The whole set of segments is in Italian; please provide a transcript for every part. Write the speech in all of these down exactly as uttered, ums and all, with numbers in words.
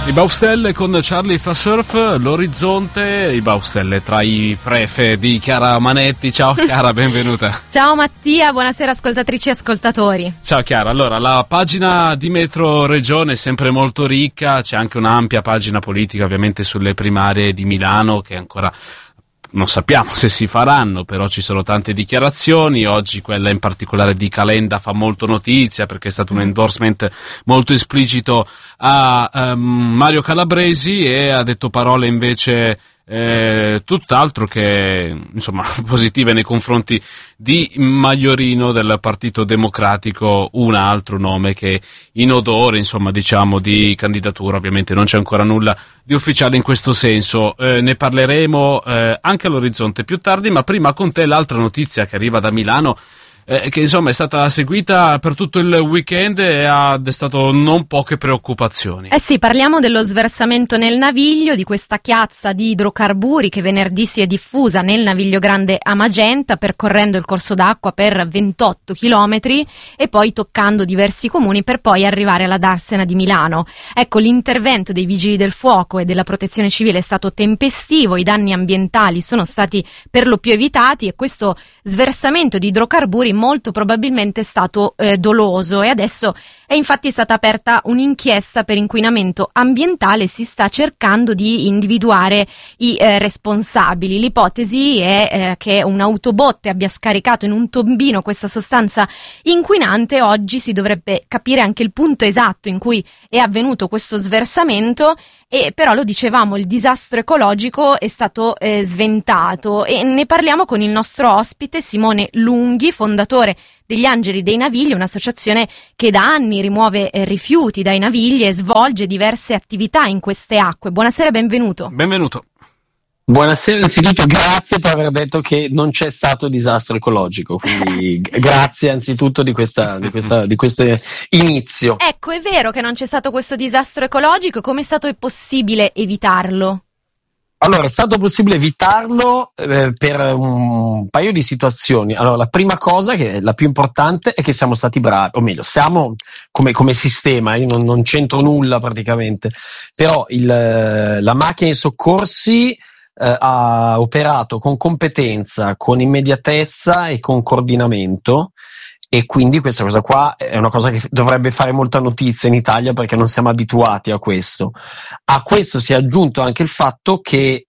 I Baustelle con Charlie fa surf, l'orizzonte, i Baustelle tra i prefe di Chiara Manetti. Ciao Chiara, benvenuta. Ciao Mattia, buonasera ascoltatrici e ascoltatori. Ciao Chiara, allora la pagina di Metro Regione è sempre molto ricca, c'è anche un'ampia pagina politica ovviamente sulle primarie di Milano che ancora non sappiamo se si faranno, però ci sono tante dichiarazioni. Oggi quella in particolare di Calenda fa molto notizia perché è stato un endorsement molto esplicito a um, Mario Calabresi, e ha detto parole invece eh, tutt'altro che insomma positive nei confronti di Maiorino del Partito Democratico, un altro nome che in odore insomma diciamo di candidatura. Ovviamente non c'è ancora nulla di ufficiale in questo senso, eh, ne parleremo eh, anche all'orizzonte più tardi, ma prima con te l'altra notizia che arriva da Milano, eh, che insomma è stata seguita per tutto il weekend e ha destato non poche preoccupazioni. Eh sì, parliamo dello sversamento nel Naviglio, di questa chiazza di idrocarburi che venerdì si è diffusa nel Naviglio Grande a Magenta, percorrendo il corso d'acqua per ventotto chilometri e poi toccando diversi comuni per poi arrivare alla Darsena di Milano. Ecco, l'intervento dei vigili del fuoco e della protezione civile è stato tempestivo, i danni ambientali sono stati per lo più evitati e questo sversamento di idrocarburi molto probabilmente è stato eh, doloso, e adesso è infatti stata aperta un'inchiesta per inquinamento ambientale, si sta cercando di individuare i eh, responsabili. L'ipotesi è eh, che un'autobotte abbia scaricato in un tombino questa sostanza inquinante. Oggi si dovrebbe capire anche il punto esatto in cui è avvenuto questo sversamento, e però lo dicevamo, il disastro ecologico è stato eh, sventato, e ne parliamo con il nostro ospite Simone Lunghi, fondatore degli Angeli dei Navigli, un'associazione che da anni rimuove eh, rifiuti dai navigli e svolge diverse attività in queste acque. Buonasera e benvenuto. Benvenuto. Buonasera, innanzitutto grazie per aver detto che non c'è stato disastro ecologico, quindi grazie anzitutto di questa, di questa, di questo inizio. Ecco, è vero che non c'è stato questo disastro ecologico, come è stato possibile evitarlo? Allora, è stato possibile evitarlo eh, per un paio di situazioni. Allora, la prima cosa, che è la più importante, è che siamo stati bravi, o meglio, siamo come, come sistema, io non, non c'entro nulla praticamente, però il, la macchina dei soccorsi eh, ha operato con competenza, con immediatezza e con coordinamento. E quindi questa cosa qua è una cosa che dovrebbe fare molta notizia in Italia, perché non siamo abituati a questo. A questo si è aggiunto anche il fatto che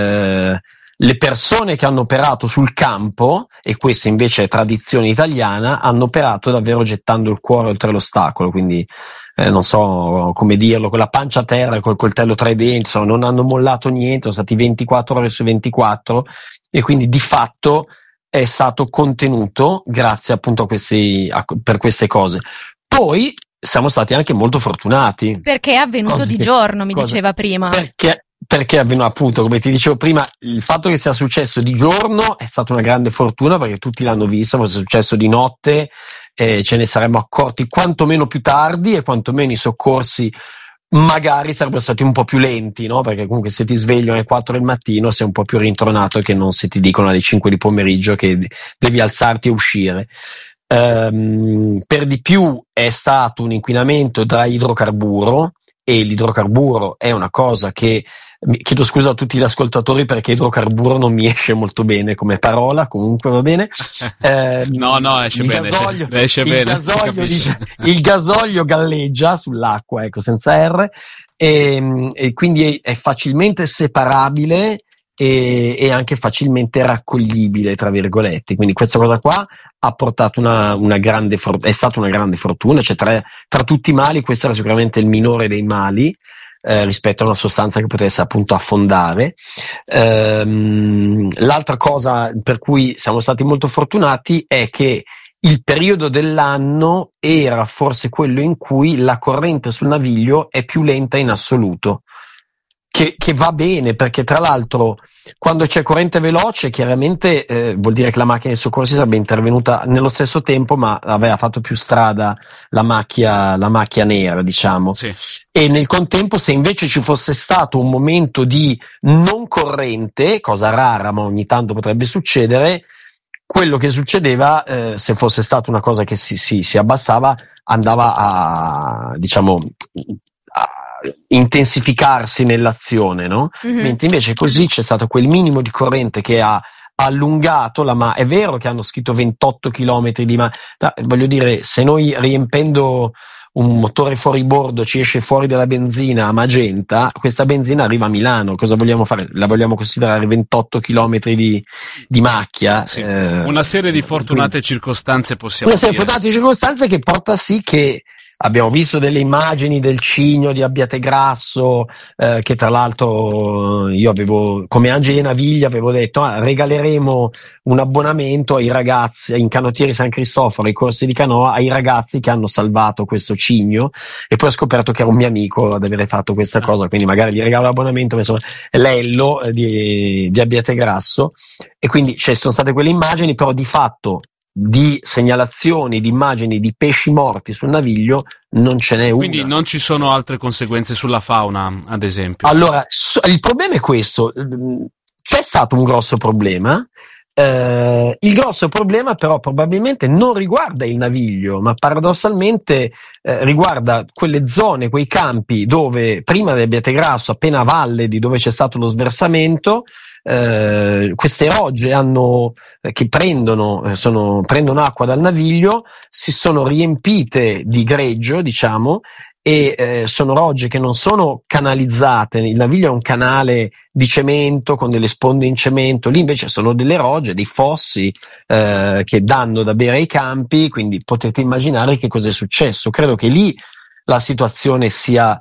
eh, le persone che hanno operato sul campo, e questa invece è tradizione italiana, hanno operato davvero gettando il cuore oltre l'ostacolo, quindi eh, non so come dirlo, con la pancia a terra, col coltello tra i denti, insomma, non hanno mollato niente, sono stati ventiquattro ore su ventiquattro, e quindi di fatto è stato contenuto grazie appunto a questi, a, per queste cose. Poi siamo stati anche molto fortunati. Perché è avvenuto cose di che, giorno, mi cose, diceva prima. Perché, perché è avvenuto, appunto, come ti dicevo prima, il fatto che sia successo di giorno è stata una grande fortuna, perché tutti l'hanno visto. Fosse successo di notte eh, ce ne saremmo accorti quantomeno più tardi, e quantomeno i soccorsi magari sarebbero stati un po' più lenti, no? Perché comunque se ti sveglio alle quattro del mattino sei un po' più rintronato che non se ti dicono alle cinque di pomeriggio che devi alzarti e uscire. Um, per di più è stato un inquinamento da idrocarburo, e l'idrocarburo è una cosa che, chiedo scusa a tutti gli ascoltatori perché idrocarburo non mi esce molto bene come parola, comunque va bene. Eh, no, no, esce il bene, gasolio, esce il, bene, gasolio dice, il gasolio galleggia sull'acqua, ecco, senza R, e, e quindi è, è facilmente separabile e, e anche facilmente raccoglibile, tra virgolette. Quindi questa cosa qua ha portato una, una grande for- è stata una grande fortuna. Cioè, tra, tra tutti i mali questo era sicuramente il minore dei mali eh, rispetto a una sostanza che potesse appunto affondare. Ehm, l'altra cosa per cui siamo stati molto fortunati è che il periodo dell'anno era forse quello in cui la corrente sul Naviglio è più lenta in assoluto. Che, che va bene, perché tra l'altro quando c'è corrente veloce chiaramente eh, vuol dire che la macchina dei soccorsi sarebbe intervenuta nello stesso tempo, ma aveva fatto più strada la macchia, la macchia nera, diciamo. Sì. E nel contempo, se invece ci fosse stato un momento di non corrente, cosa rara ma ogni tanto potrebbe succedere, quello che succedeva, eh, se fosse stata una cosa che si, si, si abbassava, andava a, diciamo, a intensificarsi nell'azione, no? Mm-hmm. Mentre invece così c'è stato quel minimo di corrente che ha allungato la ma è vero che hanno scritto ventotto chilometri di ma no, voglio dire, se noi riempendo un motore fuori bordo ci esce fuori della benzina a magenta, questa benzina arriva a Milano, cosa vogliamo fare? La vogliamo considerare ventotto chilometri di, di macchia? Sì. Eh, una serie di fortunate quindi, circostanze possiamo una serie dire. di fortunate circostanze che porta sì che abbiamo visto delle immagini del Cigno di Abbiategrasso, eh, che tra l'altro io avevo, come Angeli Naviglia, avevo detto ah, regaleremo un abbonamento ai ragazzi, in Canottieri San Cristoforo, ai corsi di canoa, ai ragazzi che hanno salvato questo Cigno, e poi ho scoperto che era un mio amico ad avere fatto questa cosa, quindi magari gli regalo l'abbonamento, ma insomma Lello eh, di, di Abbiategrasso, e quindi ci sono state quelle immagini, però di fatto di segnalazioni, di immagini di pesci morti sul naviglio non ce n'è una. Quindi non ci sono altre conseguenze sulla fauna, ad esempio? Allora, il problema è questo, c'è stato un grosso problema, eh, il grosso problema però probabilmente non riguarda il naviglio, ma paradossalmente eh, riguarda quelle zone, quei campi dove prima del Abbiategrasso, appena a valle di dove c'è stato lo sversamento, Uh, queste rogge hanno, eh, che prendono, sono, prendono acqua dal naviglio, si sono riempite di greggio, diciamo, e eh, sono rogge che non sono canalizzate. Il naviglio è un canale di cemento con delle sponde in cemento, lì invece sono delle rogge, dei fossi eh, che danno da bere ai campi, quindi potete immaginare che cosa è successo. Credo che lì la situazione sia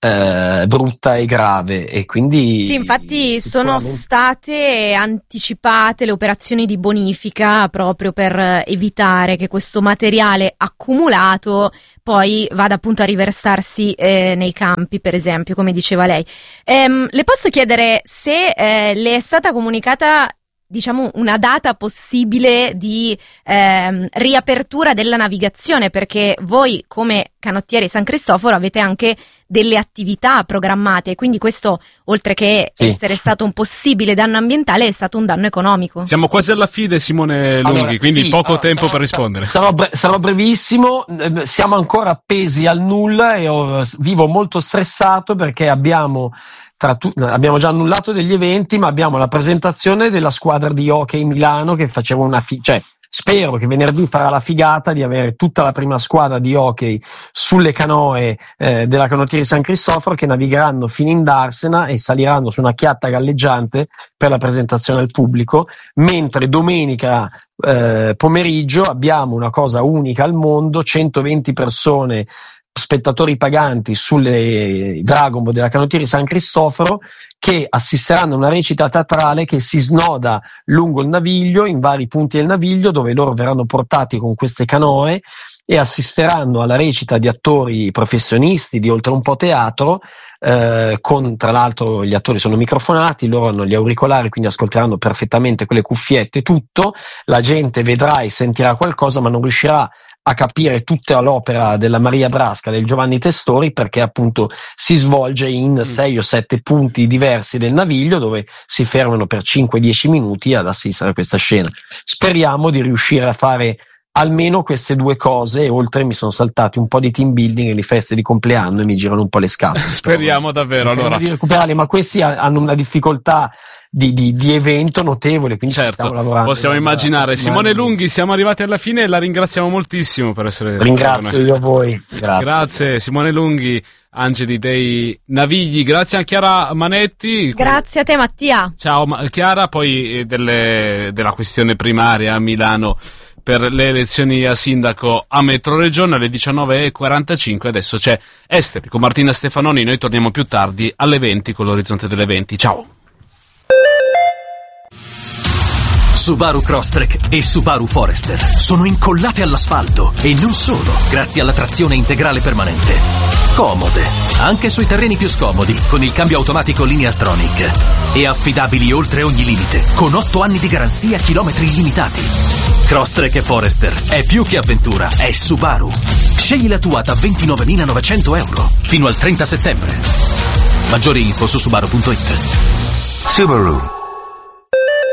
Eh, brutta e grave, e quindi sì, infatti sono state anticipate le operazioni di bonifica proprio per evitare che questo materiale accumulato poi vada appunto a riversarsi eh, nei campi, per esempio, come diceva lei. Ehm, le posso chiedere se eh, le è stata comunicata, diciamo, una data possibile di ehm, riapertura della navigazione, perché voi come Canottieri San Cristoforo avete anche delle attività programmate, quindi questo, oltre che sì. essere stato un possibile danno ambientale, è stato un danno economico. Siamo quasi alla fine, Simone Lunghi, allora, quindi sì, poco allora, tempo sarò, per rispondere. Sarò, bre- sarò brevissimo, siamo ancora appesi al nulla e ho, vivo molto stressato perché abbiamo Tra tu- abbiamo già annullato degli eventi, ma abbiamo la presentazione della squadra di hockey Milano che faceva una fi- cioè spero che venerdì farà la figata di avere tutta la prima squadra di hockey sulle canoe eh, della Canottieri San Cristoforo, che navigheranno fino in Darsena e saliranno su una chiatta galleggiante per la presentazione al pubblico, mentre domenica eh, pomeriggio abbiamo una cosa unica al mondo, centoventi persone, spettatori paganti sulle Dragon Boat della Canottieri San Cristoforo, che assisteranno a una recita teatrale che si snoda lungo il naviglio, in vari punti del naviglio, dove loro verranno portati con queste canoe e assisteranno alla recita di attori professionisti di oltre un po' teatro, eh, con tra l'altro gli attori sono microfonati, loro hanno gli auricolari, quindi ascolteranno perfettamente quelle cuffiette, tutto, la gente vedrà e sentirà qualcosa ma non riuscirà a capire tutta l'opera della Maria Brasca, del Giovanni Testori, perché appunto si svolge in mm. sei o sette punti diversi del naviglio, dove si fermano per cinque dieci minuti ad assistere a questa scena. Speriamo di riuscire a fare almeno queste due cose, e oltre mi sono saltati un po' di team building e le feste di compleanno e mi girano un po' le scatole. Speriamo davvero, allora. Di recuperarli, ma questi hanno una difficoltà Di, di, di evento notevole, quindi certo, stiamo lavorando. Possiamo immaginare. Simone Lunghi, siamo arrivati alla fine e la ringraziamo moltissimo per essere Ringrazio io a voi. Grazie. Grazie Simone Lunghi, Angeli dei Navigli, grazie a Chiara Manetti. Grazie a te Mattia. Ciao Chiara, poi delle, della questione primaria a Milano per le elezioni a sindaco a Metroregione alle diciannove e quarantacinque. Adesso c'è Esteri con Martina Stefanoni, noi torniamo più tardi alle venti con l'orizzonte delle venti. Ciao. Subaru Crosstrek e Subaru Forester sono incollate all'asfalto, e non solo, grazie alla trazione integrale permanente. Comode, anche sui terreni più scomodi, con il cambio automatico Lineartronic. E affidabili oltre ogni limite, con otto anni di garanzia, chilometri illimitati. Crosstrek e Forester è più che avventura, è Subaru. Scegli la tua da ventinovemilanovecento euro fino al trenta settembre. Maggiori info su subaru punto it. Subaru.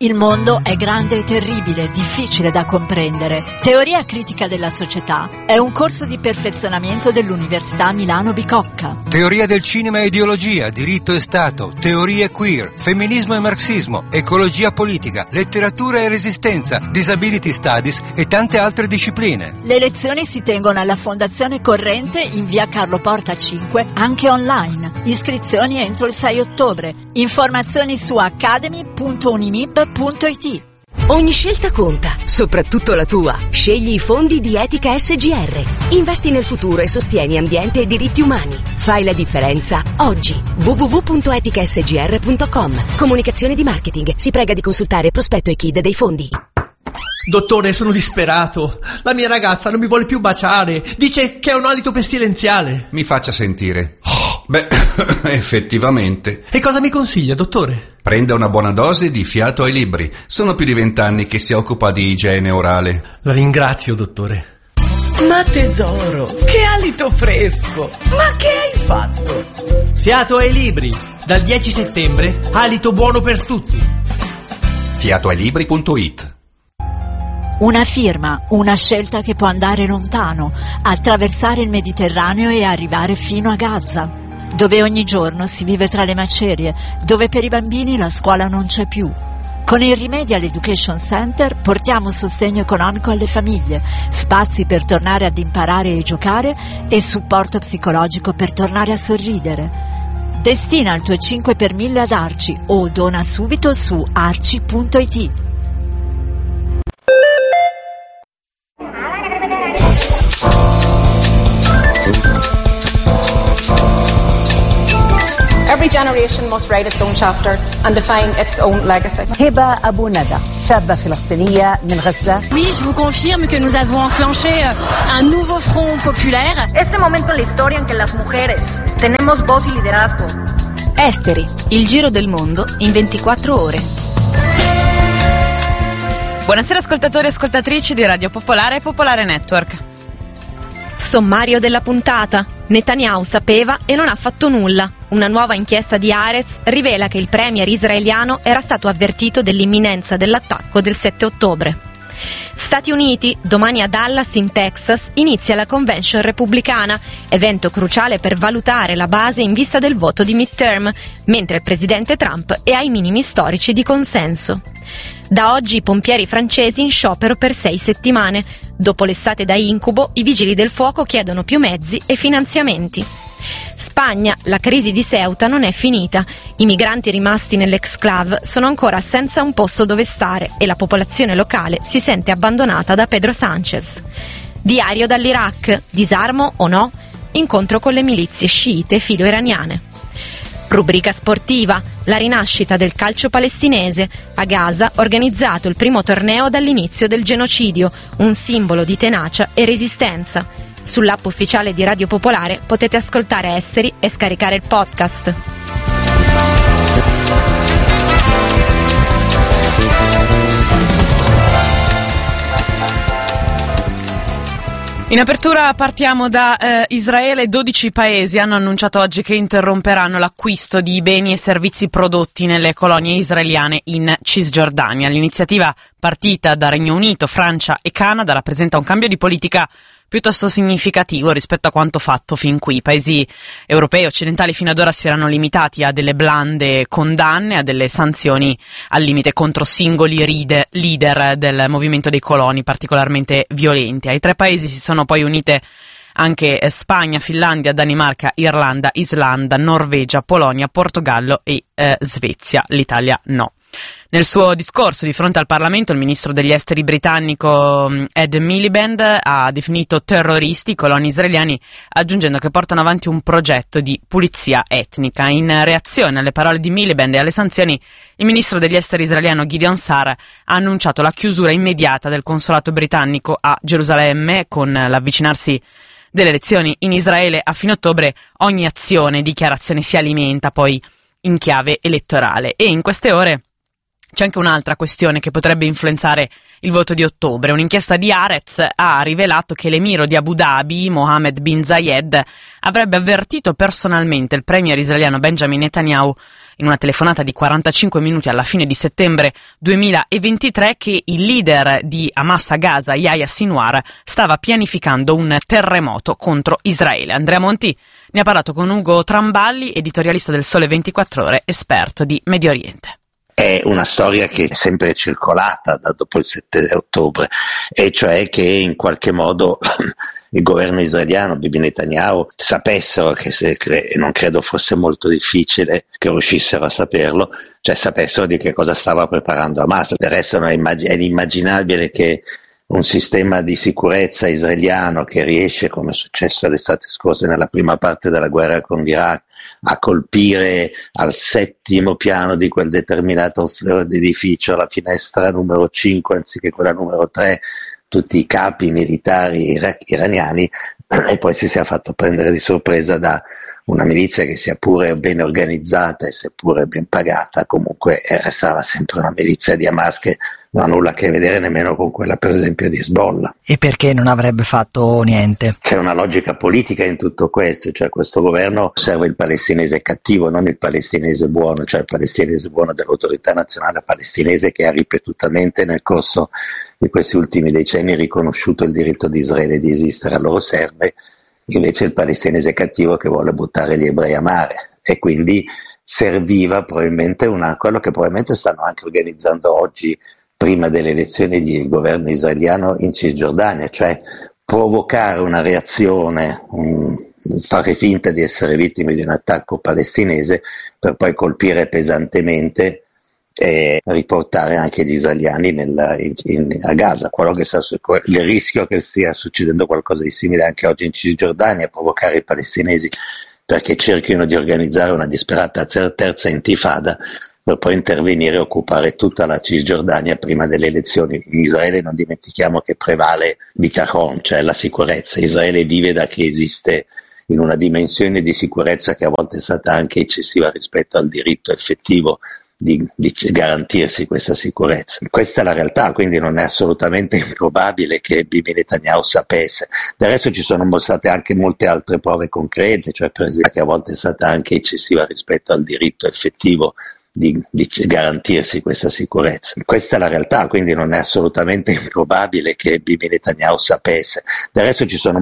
Il mondo è grande e terribile, difficile da comprendere. Teoria critica della società è un corso di perfezionamento dell'Università Milano Bicocca. Teoria del cinema e ideologia, diritto e Stato, teorie queer, femminismo e marxismo, ecologia politica, letteratura e resistenza, disability studies e tante altre discipline. Le lezioni si tengono alla Fondazione Corrente in via Carlo Porta cinque, anche online. Iscrizioni entro il sei ottobre. Informazioni su academy punto unimib punto it. Ogni scelta conta, soprattutto la tua. Scegli i fondi di Etica S G R. Investi nel futuro e sostieni ambiente e diritti umani. Fai la differenza oggi. w w w punto etica s g r punto com. Comunicazione di marketing. Si prega di consultare prospetto e K I D dei fondi. Dottore, sono disperato. La mia ragazza non mi vuole più baciare. Dice che è un alito pestilenziale. Mi faccia sentire. Beh, effettivamente. E cosa mi consiglia, dottore? Prenda una buona dose di Fiato ai Libri. Sono più di vent'anni che si occupa di igiene orale. La ringrazio, dottore. Ma tesoro, che alito fresco. Ma che hai fatto? Fiato ai Libri. Dal dieci settembre, alito buono per tutti. fiato ai libri punto it. Una firma, una scelta che può andare lontano, attraversare il Mediterraneo e arrivare fino a Gaza, dove ogni giorno si vive tra le macerie, dove per i bambini la scuola non c'è più. Con il Remedial Education Center portiamo sostegno economico alle famiglie, spazi per tornare ad imparare e giocare e supporto psicologico per tornare a sorridere. Destina il tuo cinque per mille ad Arci o dona subito su arci punto it. Every generation must write its own chapter and define its own legacy. هبة أبو ندى شابة فلسطينية من غزة. Oui, je vous confirme que nous avons enclenché un nouveau front populaire. Este momento en la historia en que las mujeres tenemos voz y liderazgo. Esteri, il giro del mondo in ventiquattro ore. Buonasera ascoltatori e ascoltatrici di Radio Popolare e Popolare Network. Sommario della puntata. Netanyahu sapeva e non ha fatto nulla. Una nuova inchiesta di Haaretz rivela che il premier israeliano era stato avvertito dell'imminenza dell'attacco del sette ottobre. Stati Uniti, domani a Dallas in Texas inizia la convention repubblicana, evento cruciale per valutare la base in vista del voto di midterm, mentre il presidente Trump è ai minimi storici di consenso. Da oggi i pompieri francesi in sciopero per sei settimane. Dopo l'estate da incubo, i vigili del fuoco chiedono più mezzi e finanziamenti. Spagna, la crisi di Ceuta non è finita. I migranti rimasti nell'exclave sono ancora senza un posto dove stare e la popolazione locale si sente abbandonata da Pedro Sánchez. Diario dall'Iraq, disarmo o no? Incontro con le milizie sciite filo-iraniane. Rubrica sportiva, la rinascita del calcio palestinese. A Gaza organizzato il primo torneo dall'inizio del genocidio, un simbolo di tenacia e resistenza. Sull'app ufficiale di Radio Popolare potete ascoltare Esteri e scaricare il podcast. In apertura partiamo da eh, Israele. dodici paesi hanno annunciato oggi che interromperanno l'acquisto di beni e servizi prodotti nelle colonie israeliane in Cisgiordania. L'iniziativa, partita da Regno Unito, Francia e Canada, rappresenta un cambio di politica piuttosto significativo rispetto a quanto fatto fin qui. I paesi europei occidentali fino ad ora si erano limitati a delle blande condanne, a delle sanzioni al limite contro singoli ride, leader del movimento dei coloni particolarmente violenti. Ai tre paesi si sono poi unite anche Spagna, Finlandia, Danimarca, Irlanda, Islanda, Norvegia, Polonia, Portogallo e eh, Svezia. L'Italia no. Nel suo discorso di fronte al Parlamento, il ministro degli esteri britannico Ed Miliband ha definito terroristi i coloni israeliani, aggiungendo che portano avanti un progetto di pulizia etnica. In reazione alle parole di Miliband e alle sanzioni, il ministro degli esteri israeliano Gideon Sa'ar ha annunciato la chiusura immediata del consolato britannico a Gerusalemme. Con l'avvicinarsi delle elezioni in Israele a fine ottobre, ogni azione e dichiarazione si alimenta poi in chiave elettorale, e in queste ore C'è anche un'altra questione che potrebbe influenzare il voto di ottobre. Un'inchiesta di Haaretz ha rivelato che l'emiro di Abu Dhabi, Mohammed bin Zayed, avrebbe avvertito personalmente il premier israeliano Benjamin Netanyahu in una telefonata di quarantacinque minuti alla fine di settembre duemilaventitré che il leader di Hamas a Gaza, Yahya Sinwar, stava pianificando un terremoto contro Israele. Andrea Monti ne ha parlato con Ugo Tramballi, editorialista del Sole ventiquattro Ore, esperto di Medio Oriente. È una storia che è sempre circolata da dopo il sette ottobre, e cioè che in qualche modo il governo israeliano, Bibi Netanyahu, sapessero che se, e non credo fosse molto difficile che riuscissero a saperlo, cioè sapessero di che cosa stava preparando Hamas. Del resto è inimmaginabile che un sistema di sicurezza israeliano che riesce, come è successo l'estate scorsa nella prima parte della guerra con l'Iraq, a colpire al settimo piano di quel determinato edificio, la finestra numero cinque anziché quella numero tre, tutti i capi militari iraniani, e poi si sia fatto prendere di sorpresa da una milizia che sia pure ben organizzata e seppure ben pagata, comunque restava sempre una milizia di Hamas che non ha nulla a che vedere nemmeno con quella per esempio di Hezbollah. E perché non avrebbe fatto niente? C'è una logica politica in tutto questo, cioè questo governo serve il palestinese cattivo, non il palestinese buono, cioè il palestinese buono dell'autorità nazionale palestinese che ha ripetutamente nel corso di questi ultimi decenni riconosciuto il diritto di Israele di esistere. A loro serve invece il palestinese cattivo che vuole buttare gli ebrei a mare, e quindi serviva probabilmente una, quello che probabilmente stanno anche organizzando oggi prima delle elezioni il governo israeliano in Cisgiordania, cioè provocare una reazione, um, fare finta di essere vittime di un attacco palestinese per poi colpire pesantemente e riportare anche gli israeliani nel, in, in, a Gaza. Quello che sta, il rischio che stia succedendo qualcosa di simile anche oggi in Cisgiordania, provocare i palestinesi perché cerchino di organizzare una disperata terza intifada per poi intervenire e occupare tutta la Cisgiordania prima delle elezioni. In Israele non dimentichiamo che prevale bitachon, cioè la sicurezza. Israele vive da che esiste in una dimensione di sicurezza che a volte è stata anche eccessiva rispetto al diritto effettivo Di, di garantirsi questa sicurezza. Questa è la realtà, quindi non è assolutamente improbabile che Bibi Netanyahu sapesse. Del resto ci sono state anche molte altre prove concrete, cioè per esempio che a volte è stata anche eccessiva rispetto al diritto effettivo di, di garantirsi questa sicurezza. Questa è la realtà, quindi non è assolutamente improbabile che Bibi Netanyahu sapesse. Del resto ci sono